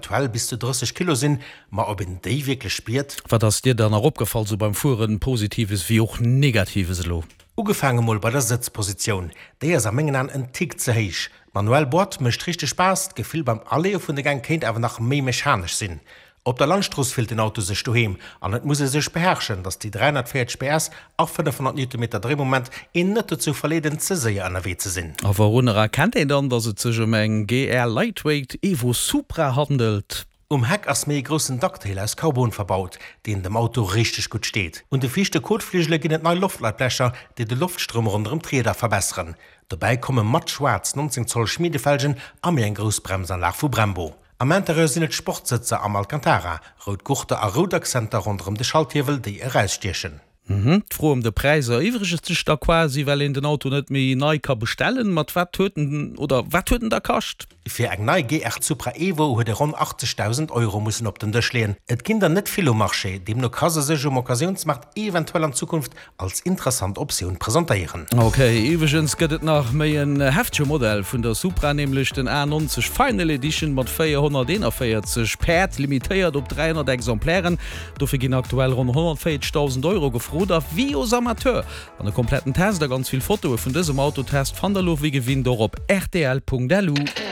eventuell bis zu 30 Kilo sind, mal ob in die wirklich spürt. War das dir dann auch abgefallen, so beim Fuhren positives wie auch negatives Lo? Ugefangen mal bei der Sitzposition. Der ist am Mengen an ein Tick zu heisch. Manuel Bord mischt richtig Spaß, Gefühl beim Alleo von der Gang kennt aber noch mehr mechanisch sind. Ob der Landstraße fehlt den Auto sich daheim, und nicht muss sich beherrschen, dass die 340 PS auch 500 Nm Drehmoment in nicht dazu verleden zu sehr an der Weg zu sind. Aber woran erkennt ihr dann, dass es zwischen einem GR Lightweight Evo Supra handelt? Heck ass méi grossen Ducktail aus Carbon verbaut, den dem Auto richtig gut steht. Und de fichte Kotflügel gin et neue Luftleitblecher, die de Luftstrom rund dem Träder verbessern. Dabei komme matt schwarz 19 Zoll Schmiedefelgen an mir en Großbremsanlage vu Brembo. Am Interieur sind et Sportsitzer am Alcantara, rot Guchte a Rodexcenter rund de Schalthebel, die rausstechen. Froh de Preise iwrigch da quasi, weil in den Auto net méi neu kann bestellen, mat wat töten oder wat töten der kascht. Für eng neue GR Supra Evo huet rund 80.000 € mussssen op den Dech lehen. Et Kinder net Filomarché, dem no Kasse sech Occasionsmarkt eventuell an Zukunft als interessant Option präsentieren. Okay, iwgens gëtt nach méi en heftsche Modell vun der Supra, nämlich den R90 Final Edition mat 441 Perd limitéiert op 300 Exemplären. Dofir ginn aktuell rund 140.000 € gefrot wie os Amateur. An der kompletten Test der ganz viel Foto vun diesem Autotest van der Lo wie gewinn do op rtl.delu.